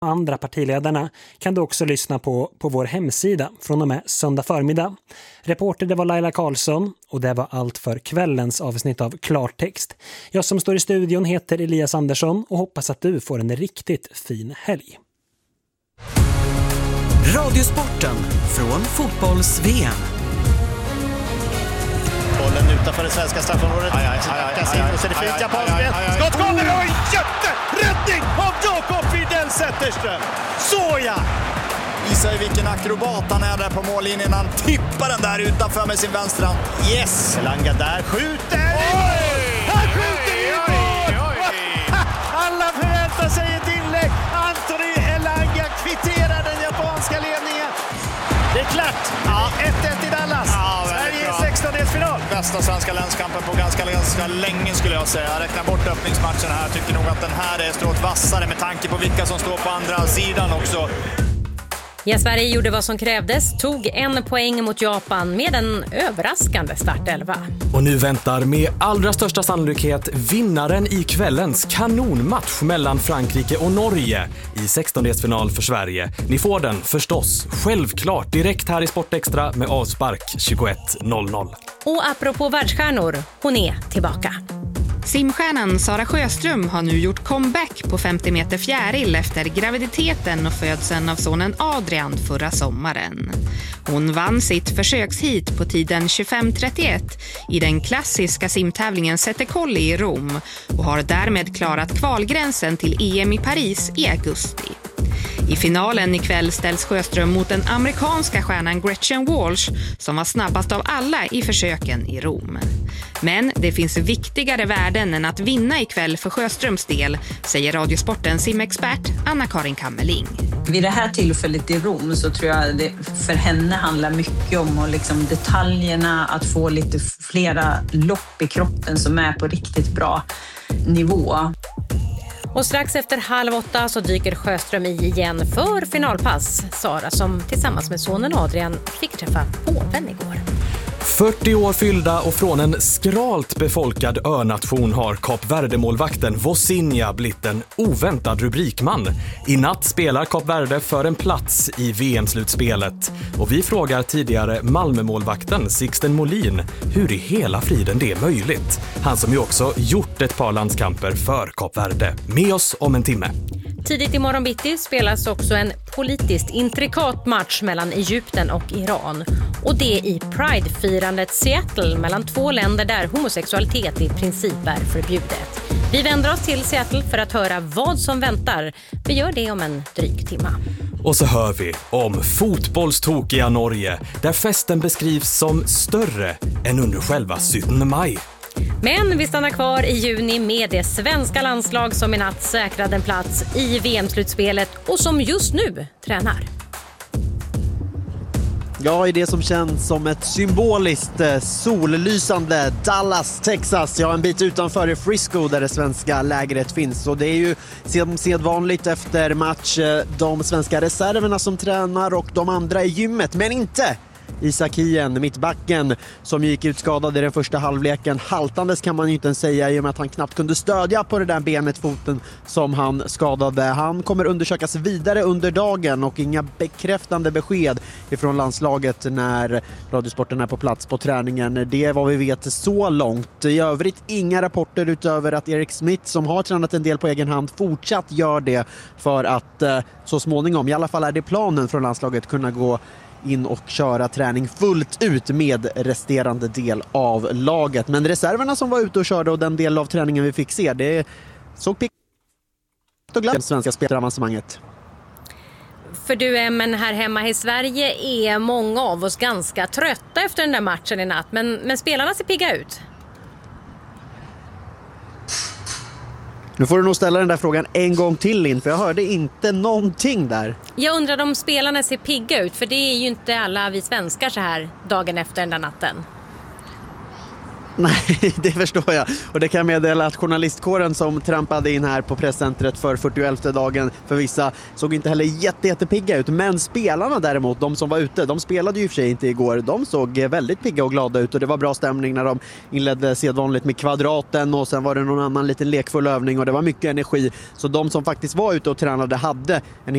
andra partiledarna kan du också lyssna på vår hemsida från och med söndag förmiddag. Reporter det var Laila Karlsson och det var allt för kvällens avsnitt av Klartext. Jag som står i studion heter Elias Andersson och hoppas att du får en riktigt fin helg. Radiosporten från fotbolls-VM. Bollen utanför det svenska straffområdet. Och så är det fint japanskt. Skott kommer och jätteräddning av Jakob Widell Zetterström. Såja! Visar ju vilken akrobat han är där på mållinjen. Han tippar den där utanför med sin vänstra. Yes! Elanga där skjuter. Han skjuter i mål! Alla förväntar sig ett inlägg. Anthony Elanga kvitterar den japanska ledningen. Det är klart. 1-1 i Dallas. Sverige i 16-delsfinal. Bästa svenska länskampen på ganska länge skulle jag säga. Jag räknar bort öppningsmatchen här. Jag tycker nog att den här är strået vassare med tanke på vilka som står på andra sidan också. Ja, Sverige gjorde vad som krävdes, tog 1 poäng mot Japan med en överraskande startelva. Och nu väntar med allra största sannolikhet vinnaren i kvällens kanonmatch mellan Frankrike och Norge i 16-delsfinal för Sverige. Ni får den förstås självklart direkt här i Sportextra med avspark 21:00. Och apropå världsstjärnor, hon är tillbaka. Simstjärnan Sara Sjöström har nu gjort comeback på 50 meter fjäril efter graviditeten och födseln av sonen Adrian förra sommaren. Hon vann sitt försökshit på tiden 25:31 i den klassiska simtävlingen Sette Colli i Rom och har därmed klarat kvalgränsen till EM i Paris i augusti. I finalen ikväll ställs Sjöström mot den amerikanska stjärnan Gretchen Walsh som var snabbast av alla i försöken i Rom. Men det finns viktigare värden än att vinna ikväll för Sjöströms del, säger Radiosportens simexpert Anna-Karin Kammerling. Vid det här tillfället i Rom så tror jag det för henne handlar mycket om och liksom detaljerna, att få lite flera lopp i kroppen som är på riktigt bra nivå. Och strax efter 7:30 så dyker Sjöström i igen för finalpass. Sara som tillsammans med sonen Adrian fick träffa påven igår. 40 år fyllda och från en skralt befolkad önation har Kap Verde-målvakten Vozinha blivit en oväntad rubrikman. I natt spelar Kap Verde för en plats i VM-slutspelet. Och vi frågar tidigare Malmö-målvakten Sixten Molin hur i hela friden det är möjligt. Han som ju också gjort ett par landskamper för Kap Verde. Med oss om en timme. Tidigt i morgon bitti spelas också en politiskt intrikat match mellan Egypten och Iran. Och det i Pride-firandet Seattle mellan 2 länder där homosexualitet i princip är förbjudet. Vi vänder oss till Seattle för att höra vad som väntar. Vi gör det om en dryg timme. Och så hör vi om fotbollstokiga Norge där festen beskrivs som större än under själva 17 maj. Men vi stannar kvar i juni med det svenska landslag som i natt säkrade en plats i VM-slutspelet och som just nu tränar. Ja, i det som känns som ett symboliskt sollysande Dallas, Texas. Ja, en bit utanför i Frisco där det svenska lägret finns. Och det är ju sedvanligt efter match de svenska reserverna som tränar och de andra i gymmet, men inte Isak Hien, mittbacken, som gick ut skadad i den första halvleken. Haltandes kan man ju inte ens säga i och med att han knappt kunde stödja på det där benet, foten som han skadade. Han kommer undersökas vidare under dagen och inga bekräftande besked ifrån landslaget när Radiosporten är på plats på träningen. Det är vad vi vet så långt. I övrigt inga rapporter utöver att Erik Smith, som har tränat en del på egen hand, fortsatt gör det för att så småningom, i alla fall är det planen från landslaget, kunna gå in och köra träning fullt ut med resterande del av laget. Men reserverna som var ute och körde och den del av träningen vi fick se, det såg pikt och glatt svenska spelaravancemanget. För du, men här hemma i Sverige är många av oss ganska trötta efter den där matchen i natt. Men spelarna ser pigga ut. Nu får du nog ställa den där frågan en gång till, Linn, för jag hörde inte någonting där. Jag undrar om spelarna ser pigga ut, för det är ju inte alla vi svenskar så här dagen efter den där natten. Nej, det förstår jag. Och det kan jag meddela att journalistkåren som trampade in här på presscentret för 41:e dagen för vissa såg inte heller jättepigga ut. Men spelarna däremot, de som var ute, de spelade ju i och för sig inte igår. De såg väldigt pigga och glada ut och det var bra stämning när de inledde sedvanligt med kvadraten och sen var det någon annan liten lekfull övning och det var mycket energi. Så de som faktiskt var ute och tränade hade en